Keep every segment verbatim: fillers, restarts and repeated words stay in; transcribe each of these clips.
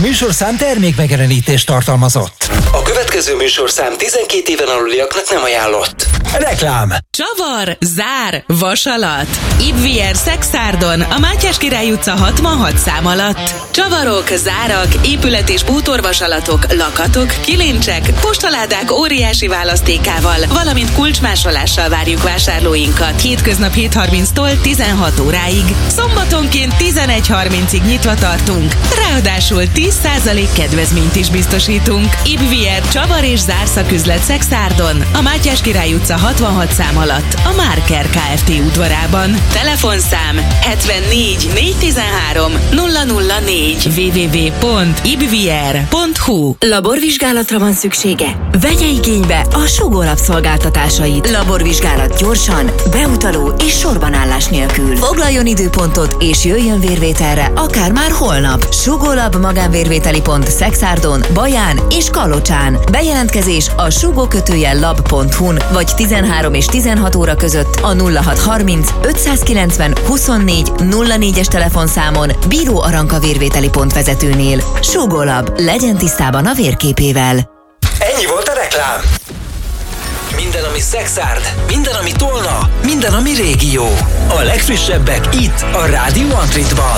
műsorszám termékmegjelenítést tartalmazott. A következő műsorszám tizenkét éven aluliaknak nem ajánlott. Reklám. Csavar, zár, vasalat. Ibvier Szexárdon, a Mátyás Király utca hatvanhat szám alatt. Csavarok, zárak, épület- és bútorvasalatok, lakatok, kilincsek, postaládák óriási választékával, valamint kulcsmásolással várjuk vásárlóinkat. Hétköznap hét harminctól tizenhat óráig. Szombatonként tizenegy harmincig nyitva tartunk. Ráadásul tíz százalék kedvezményt is biztosítunk. Ibvier Csavar és zárszaküzlet Szexárdon, a Mátyás Király utca hatvanhat szám alatt, a Márker Kft. Udvarában. Telefonszám hetvennégy négyszáztizenhárom nulla nulla négy double-u double-u double-u pont ibvier pont hu. Laborvizsgálatra van szüksége? Vegye igénybe a Sugolab szolgáltatásait. Laborvizsgálat gyorsan, beutaló és sorbanállás nélkül. Foglaljon időpontot és jöjjön vérvételre akár már holnap. Sugolab magánvérvételi pont Szexárdon, Baján és Kalocsán. Bejelentkezés a sugó-lab pont hu-n vagy tizenhárom és tizenhat óra között a nulla hat harminc ötszázkilencven huszonnégy nulla négyes telefonszámon Bíró Aranka vérvételi pont vezetőnél. Sugolab, legyen tisztában a vérképével. Ennyi volt a reklám. Minden, ami Szexárd, minden, ami Tolna, minden, ami régió. A legfrissebbek itt, a Rádió Antritban.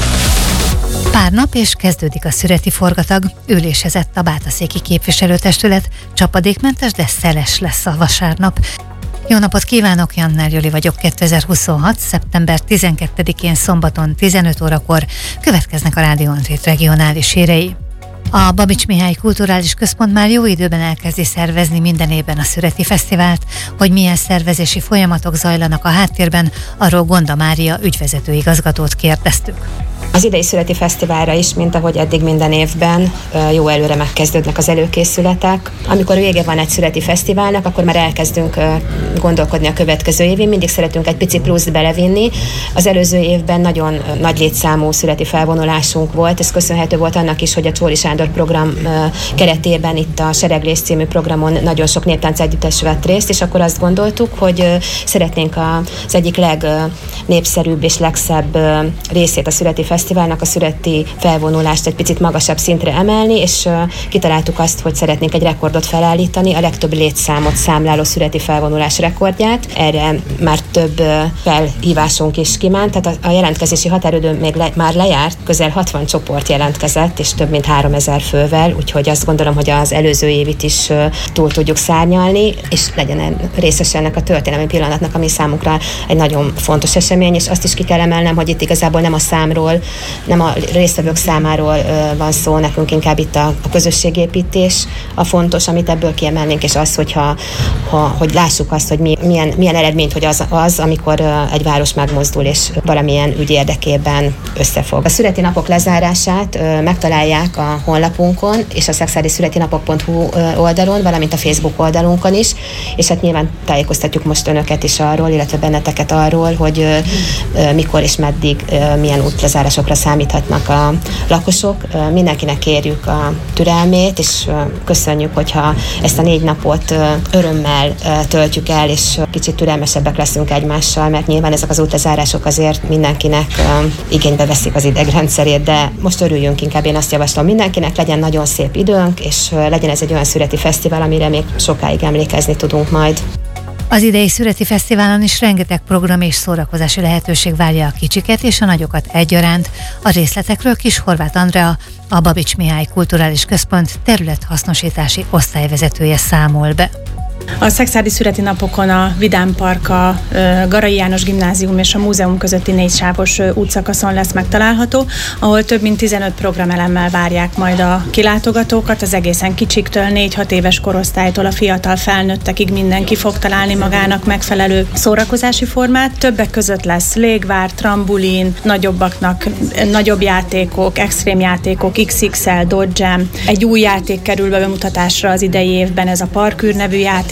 Pár nap és kezdődik a szüreti forgatag, ülésezett a Bátaszéki képviselőtestület, csapadékmentes, de szeles lesz a vasárnap. Jó napot kívánok, Jannál Joli vagyok. kétezer-huszonhat. szeptember tizenkettedikén szombaton tizenöt órakor következnek a Rádió Antrit regionális hírei. A Babics Mihály Kulturális Központ már jó időben elkezdi szervezni minden évben a Szüreti Fesztivált. Hogy milyen szervezési folyamatok zajlanak a háttérben, arról Gonda Mária ügyvezető igazgatót kérdeztük. Az idei Szüreti Fesztiválra is, mint ahogy eddig minden évben, jó előre megkezdődnek az előkészületek. Amikor vége van egy Szüreti Fesztiválnak, akkor már elkezdünk gondolkodni a következő évén. Mindig szeretünk egy pici pluszt belevinni. Az előző évben nagyon nagy létszámú szüreti felvonulásunk volt. Ez köszönhető volt annak is, hogy a Csóri Sándor program keretében itt a Sereglés című programon nagyon sok néptánc együttes vett részt, és akkor azt gondoltuk, hogy szeretnénk az egyik legnépszerűbb és legszebb részét a Szüreti Fesztiválnak, a szüreti felvonulást egy picit magasabb szintre emelni, és uh, kitaláltuk azt, hogy szeretnénk egy rekordot felállítani, a legtöbb létszámot számláló szüreti felvonulás rekordját. Erre már több uh, felhívásunk is kiment, tehát a, a jelentkezési határidő még le, már lejárt, közel hatvan csoport jelentkezett, és több mint háromezer fővel, úgyhogy azt gondolom, hogy az előző évit is uh, túl tudjuk szárnyalni, és legyen részes ennek a történelmi pillanatnak, ami számunkra egy nagyon fontos esemény, és azt is ki kell emelnem, hogy itt igazából nem a számról, nem a résztvevők számáról ö, van szó, nekünk inkább itt a, a közösségépítés a fontos, amit ebből kiemelnénk, és az, hogyha, ha, hogy lássuk azt, hogy mi, milyen, milyen eredményt, hogy az, az amikor ö, egy város megmozdul, és valamilyen ügy érdekében összefog. A szüreti napok lezárását ö, megtalálják a honlapunkon, és a szexárdi szüreti napok pont hu oldalon, valamint a Facebook oldalunkon is, és hát nyilván tájékoztatjuk most önöket is arról, illetve benneteket arról, hogy ö, ö, mikor és meddig ö, milyen útlezárásokra számíthatnak a lakosok. Mindenkinek kérjük a türelmét, és köszönjük, hogyha ezt a négy napot örömmel töltjük el, és kicsit türelmesebbek leszünk egymással, mert nyilván ezek az útlezárások azért mindenkinek igénybe veszik az idegrendszerét, de most örüljünk inkább, én azt javaslom mindenkinek, legyen nagyon szép időnk, és legyen ez egy olyan szüreti fesztivál, amire még sokáig emlékezni tudunk majd. Az idei Szüreti Fesztiválon is rengeteg program és szórakozási lehetőség várja a kicsiket és a nagyokat egyaránt. A részletekről Kis Horváth Andrea, a Babics Mihály Kulturális Központ területhasznosítási osztályvezetője számol be. A Szexárdi Szüreti Napokon a Vidám Park, a Garai János Gimnázium és a múzeum közötti négysávos útszakaszon lesz megtalálható, ahol több mint tizenöt programelemmel várják majd a kilátogatókat, az egészen kicsiktől, négy-hat éves korosztálytól a fiatal felnőttekig mindenki fog találni magának megfelelő szórakozási formát. Többek között lesz légvár, trambulin, nagyobbaknak nagyobb játékok, extrém játékok, iksz iksz el, Dodge Jam. Egy új játék kerül be bemutatásra az idei évben, ez a Parkűr nevű játék,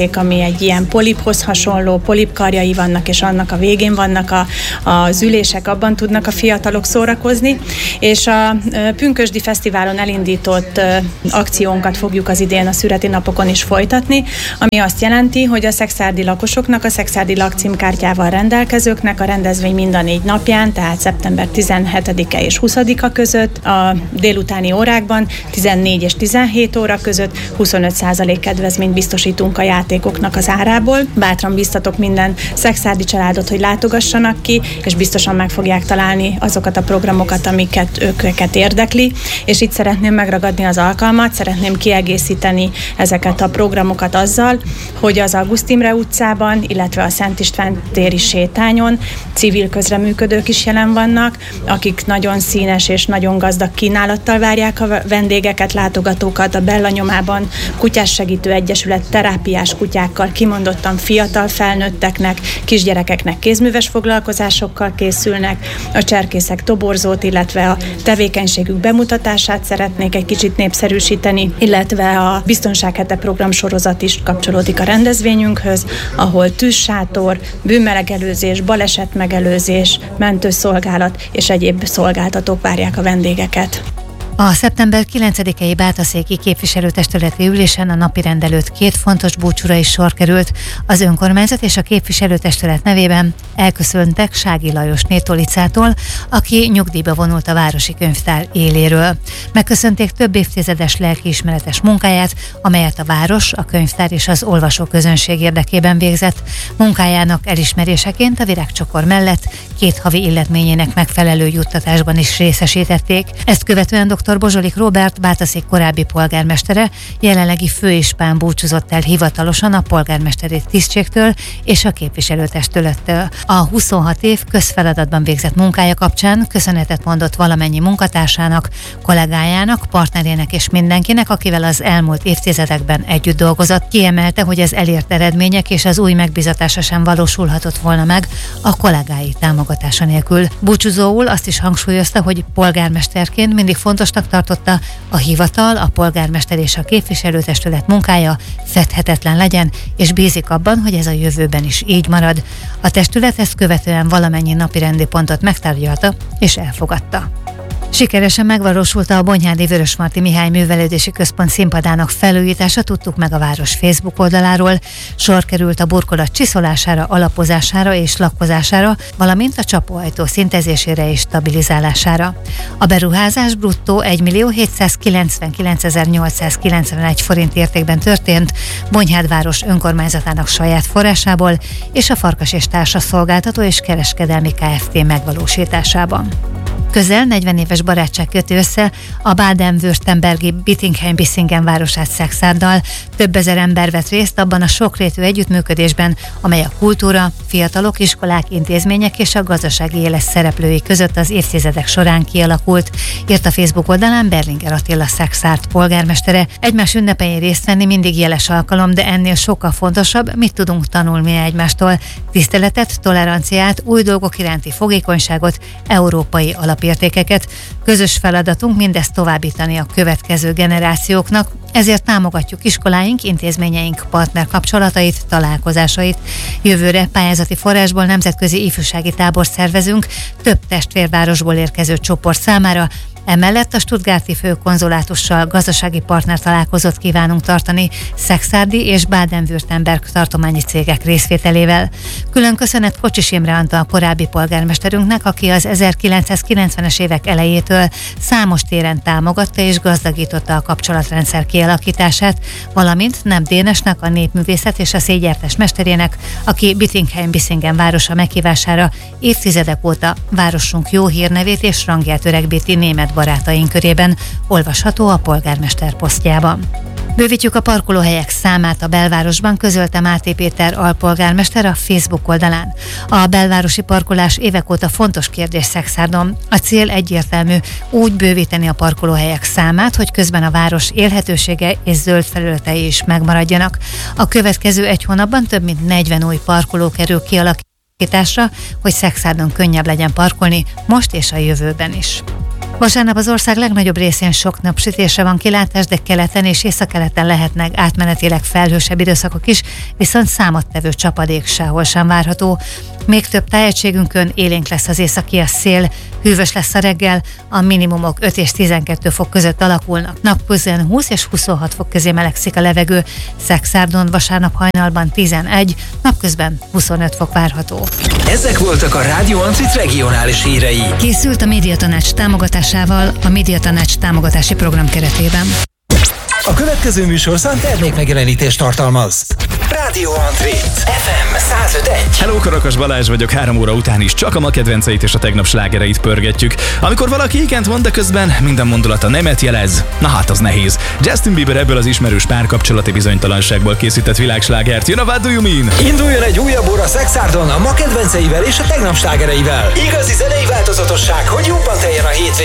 játék, ami egy ilyen poliphoz hasonló, polipkarjai vannak, és annak a végén vannak a, az ülések, abban tudnak a fiatalok szórakozni, és a Pünkösdi Fesztiválon elindított akciónkat fogjuk az idén a szüreti napokon is folytatni, ami azt jelenti, hogy a szekszárdi lakosoknak, a szekszárdi lakcímkártyával rendelkezőknek a rendezvény mind a négy napján, tehát szeptember tizenhetedike és huszadika között, a délutáni órákban tizennégy és tizenhét óra között huszonöt százalék kedvezményt biztosítunk a játékoknak az árából. Bátran biztatok minden szekszárdi családot, hogy látogassanak ki, és biztosan meg fogják találni azokat a programokat, amiket őket érdekli, és itt szeretném megragadni az alkalmat, szeretném kiegészíteni ezeket a programokat azzal, hogy az August Imre utcában, illetve a Szent István téri sétányon civil közreműködők is jelen vannak, akik nagyon színes és nagyon gazdag kínálattal várják a vendégeket, látogatókat. A Bella nyomában Kutyás Segítő Egyesület terápiás kutyákkal, kimondottan fiatal felnőtteknek, kisgyerekeknek kézműves foglalkozásokkal készülnek, a cserkészek toborzót, illetve a tevékenységük bemutatását szeretnék egy kicsit népszerűsíteni, illetve a Biztonsághete programsorozat is kapcsolódik a rendezvényünkhöz, ahol tűzsátor, bűnmelegelőzés, balesetmegelőzés, mentőszolgálat és egyéb szolgáltatók várják a vendégeket. A szeptember kilencedikei bátaszéki képviselőtestületi ülésen a napirend előtt két fontos búcsúra is sor került. Az önkormányzat és a képviselőtestület nevében elköszöntek Sági Lajosné Tolicától, aki nyugdíjba vonult a Városi Könyvtár éléről. Megköszönték több évtizedes lelkiismeretes munkáját, amelyet a város, a könyvtár és az olvasóközönség érdekében végzett. Munkájának elismeréseként a virágcsokor mellett két havi illetményének megfelelő juttatásban is részesítették. Ezt követően dr. Bozsolik Róbert, Bátaszék korábbi polgármestere, jelenlegi főispán búcsúzott el hivatalosan a polgármesteri tisztségtől és a képviselőtestülettől. A huszonhat év közfeladatban végzett munkája kapcsán köszönetet mondott valamennyi munkatársának, kollégájának, partnerének és mindenkinek, akivel az elmúlt évtizedekben együtt dolgozott. Kiemelte, hogy az elért eredmények és az új megbízatása sem valósulhatott volna meg a kollégái támogatása nélkül. Búcsúzóul azt is hangsúlyozta, hogy polgármesterként mindig fontosnak tartotta, a hivatal, a polgármester és a képviselőtestület munkája fedhetetlen legyen, és bízik abban, hogy ez a jövőben is így marad. A testület ezt követően valamennyi napirendi pontot megtárgyalta és elfogadta. Sikeresen megvalósult a Bonyhádi Vörösmarty Mihály Művelődési Központ színpadának felújítása, tudtuk meg a város Facebook oldaláról. Sor került a burkolat csiszolására, alapozására és lakkozására, valamint a csapóajtó szintezésére és stabilizálására. A beruházás bruttó egymillió hétszázkilencvenkilencezer-nyolcszázkilencvenegy forint értékben történt, Bonyhád város önkormányzatának saját forrásából és a Farkas és Társa Szolgáltató és Kereskedelmi Kft. Megvalósításában. Közel negyven éves barátság köti össze a baden-württembergi Bittingheim-Bissingen városát Szexárddal. Több ezer ember vett részt abban a sokrétű együttműködésben, amely a kultúra, fiatalok, iskolák, intézmények és a gazdasági élet szereplői között az évtizedek során kialakult, írt a Facebook oldalán Berlinger Attila Szexárd polgármestere. Egymás ünnepein részt venni mindig jeles alkalom, de ennél sokkal fontosabb, mit tudunk tanulni egymástól. Tiszteletet, toleranciát, új dolgok iránti fogékonyságot, európai alapértékeket. Közös feladatunk mindezt továbbítani a következő generációknak, ezért támogatjuk iskoláink, intézményeink partnerkapcsolatait, találkozásait. Jövőre pályázati forrásból nemzetközi ifjúsági tábort szervezünk több testvérvárosból érkező csoport számára. Emellett a stuttgarti főkonzulátussal gazdasági partner találkozót kívánunk tartani szexárdi és Baden-Württemberg tartományi cégek részvételével. Külön köszönet Kocsis Imre Antal korábbi polgármesterünknek, aki az ezerkilencszázkilencvenes évek elejétől számos téren támogatta és gazdagította a kapcsolatrendszer kialakítását, valamint Nem Dénesnek, a népművészet és a szégyertes mesterének, aki Bittingheim-Bissingen városa meghívására évtizedek óta városunk jó hírnevét és rangját öregbíti német barátaink körében, olvasható a polgármester posztjában. Bővítjük a parkolóhelyek számát a belvárosban, közölte Máté Péter alpolgármester a Facebook oldalán. A belvárosi parkolás évek óta fontos kérdés Szexárdon. A cél egyértelmű, úgy bővíteni a parkolóhelyek számát, hogy közben a város élhetősége és zöld felületei is megmaradjanak. A következő egy hónapban több mint negyven új parkoló kerül kialakításra, hogy Szexárdon könnyebb legyen parkolni most és a jövőben is. Vasárnap az ország legnagyobb részén sok napsütésre van kilátás, de keleten és északkeleten lehetnek átmenetileg felhősebb időszakok is, viszont számottevő csapadék sehol sem várható. Még több tájegységünkön élénk lesz az északi a szél, hűvös lesz a reggel, a minimumok öt és tizenkét fok között alakulnak. Napközben húsz és huszonhat fok közé melegszik a levegő, Szekszárdon vasárnap hajnalban tizenegy, napközben huszonöt fok várható. Ezek voltak a Rádió Ancit regionális hírei. Készült a Médiatanács támogatásával a Médiatanács támogatási program keretében. A következő műsorszám termékmegjelenítést tartalmaz. Rádió Antrit, ef em száz öt egy. Hello, Karakas Balázs vagyok, három óra után is csak a ma kedvenceit és a tegnap slágereit pörgetjük. Amikor valaki igent mond, de közben minden mondulata nemet jelez, na hát az nehéz. Justin Bieber ebből az ismerős párkapcsolati bizonytalanságból készített világslágert. Jön a What Do You Mean? Induljon egy újabb óra Szekszárdon a ma kedvenceivel és a tegnap slágereivel. Igazi zenei változatosság, hogy jobban teljen a hétvégén.